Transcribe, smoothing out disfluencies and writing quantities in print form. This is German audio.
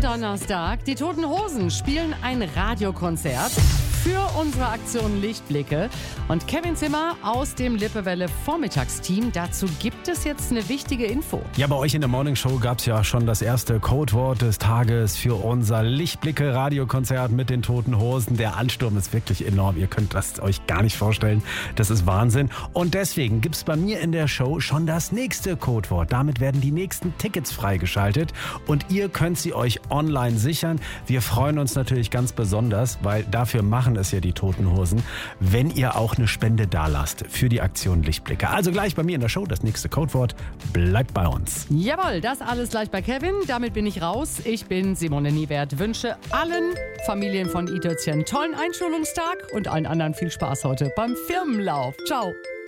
Donnerstag. Die Toten Hosen spielen ein Radiokonzert für unsere Aktion Lichtblicke. Und Kevin Zimmer aus dem Lippewelle Vormittagsteam. Dazu gibt es jetzt eine wichtige Info. Ja, bei euch in der Morning Show gab es ja schon das erste Codewort des Tages für unser Lichtblicke Radiokonzert mit den Toten Hosen. Der Ansturm ist wirklich enorm. Ihr könnt das euch gar nicht vorstellen. Das ist Wahnsinn. Und deswegen gibt es bei mir in der Show schon das nächste Codewort. Damit werden die nächsten Tickets freigeschaltet und ihr könnt sie euch online sichern. Wir freuen uns natürlich ganz besonders, weil dafür machen es ja die Toten Hosen, wenn ihr auch eine Spende dalasst für die Aktion Lichtblicke. Also gleich bei mir in der Show das nächste Codewort. Bleibt bei uns. Jawohl, das alles gleich bei Kevin. Damit bin ich raus. Ich bin Simone Niewert. Wünsche allen Familien von Itötzchen einen tollen Einschulungstag und allen anderen viel Spaß heute beim Firmenlauf. Ciao.